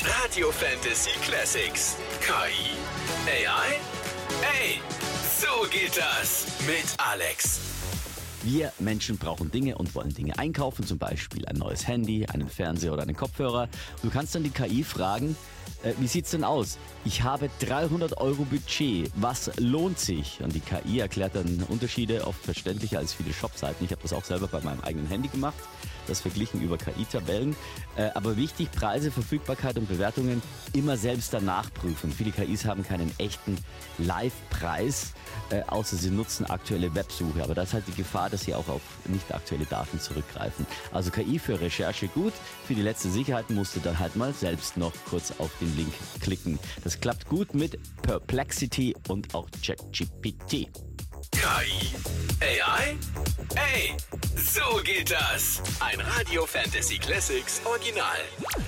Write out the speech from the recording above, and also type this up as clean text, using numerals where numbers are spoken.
Radio Fantasy Classics. KI. AI? Ey, so geht das mit Alex. Wir Menschen brauchen Dinge und wollen Dinge einkaufen, zum Beispiel ein neues Handy, einen Fernseher oder einen Kopfhörer. Du kannst dann die KI fragen, wie sieht's denn aus? Ich habe 300 Euro Budget, was lohnt sich? Und die KI erklärt dann Unterschiede oft verständlicher als viele Shopseiten. Ich habe das auch selber bei meinem eigenen Handy gemacht, das verglichen über KI-Tabellen. Aber wichtig, Preise, Verfügbarkeit und Bewertungen immer selbst danach prüfen. Viele KIs haben keinen echten Live-Preis, außer sie nutzen aktuelle Websuche. Aber da ist halt die Gefahr, dass sie auch auf nicht aktuelle Daten zurückgreifen. Also KI für Recherche gut, für die letzte Sicherheit musst du dann halt mal selbst noch kurz auf den Link klicken. Das klappt gut mit Perplexity und auch ChatGPT. KI. AI? Ey, so geht das. Ein Radio Fantasy Classics Original.